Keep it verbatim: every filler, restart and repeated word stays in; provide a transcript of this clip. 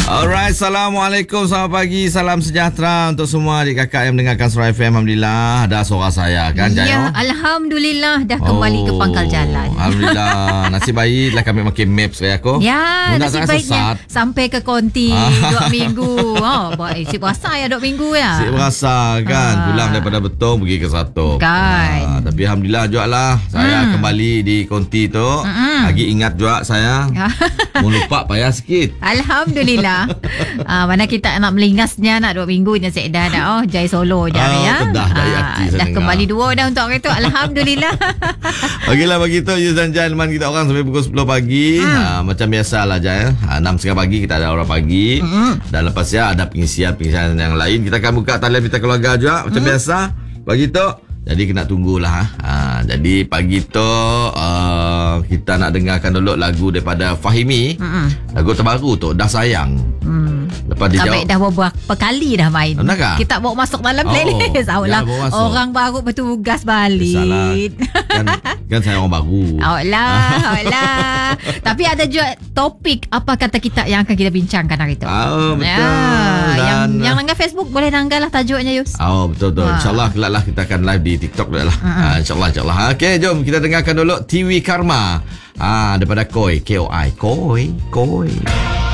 Alright, Assalamualaikum, selamat pagi, salam sejahtera untuk semua adik kakak yang mendengarkan Suara F M. Alhamdulillah, ada suara saya kan, Jayo? Ya, Alhamdulillah dah kembali oh, ke pangkal jalan. Alhamdulillah, nasib baiklah kami makin maps saya aku. Ya, Muna nasib baiknya sampai ke konti dua minggu. Oh, baik, si berasa ya dua minggu ya. Si berasa kan, ah. pulang daripada Betong pergi ke Satu. Kan. Ah, tapi Alhamdulillah juga lah, saya hmm. kembali di konti tu. Hmm. Lagi ingat juga saya. Mau lupa payah sikit. Alhamdulillah. Ah, mana kita nak melingasnya nak dua minggu ni saya dah dah oh Jai Solo dah ah, ya. Dah dari ah, hati dah dengar. Kembali dua dah untuk hari tu. Alhamdulillah. Okeylah begitu Yus dan Jai teman kita orang sampai pukul sepuluh pagi. Hmm. Ha, macam biasalah Jai. Ha, enam tiga puluh pagi kita ada orang pagi. Hmm. Dan lepas ya ada pengisian-pengisian yang lain. Kita akan buka talian kita keluarga juga macam hmm. biasa. Begitu. Jadi kena tunggulah. Ha, jadi pagi tu uh, kita nak dengarkan dulu lagu daripada Fahimi. Mm-mm. Lagu terbaru tu Dah Sayang. Mm. Lepas dia Sampai jawab, dah beberapa kali dah main. Benarkah? Kita bawa masuk dalam playlist. Oh, ya, orang baru bertugas balik. Kan, kan saya orang baru. Alah, alah. Tapi ada juga topik apa kata kita yang akan kita bincangkan hari tu. Oh, betul. Ya, Dan, yang yang langgar Facebook boleh langgar lah tajuknya Yus. Oh, betul betul. InsyaAllah kelak lah kita akan live di TikTok dah lah. Uh-huh. Ha, InsyaAllah insyaAllah. Okey, jom kita dengarkan dulu Tiwi Karma. Ah, daripada Koi, K O I. Koi, Koi.